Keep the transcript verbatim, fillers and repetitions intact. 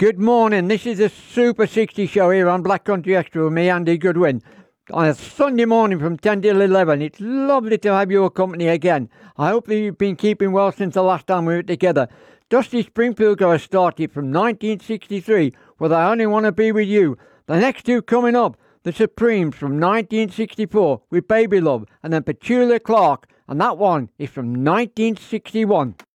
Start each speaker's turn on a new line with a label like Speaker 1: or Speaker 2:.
Speaker 1: Good morning, this is the Super sixty show here on Black Country Extra with me, Andy Goodwin. On a Sunday morning from ten till eleven, it's lovely to have your company again. I hope that you've been keeping well since the last time we were together. Dusty Springfield got us started from nineteen sixty-three with I Only Want to Be With You. The next two coming up, The Supremes from nineteen sixty-four with Baby Love, and then Petula Clark, and that one is from nineteen sixty-one.